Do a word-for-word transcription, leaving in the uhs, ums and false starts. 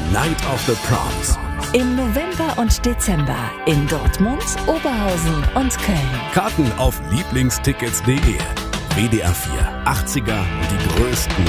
Night of the Proms. Im November und Dezember in Dortmund, Oberhausen und Köln. Karten auf lieblingstickets punkt de. W D R vier, achtziger und die größten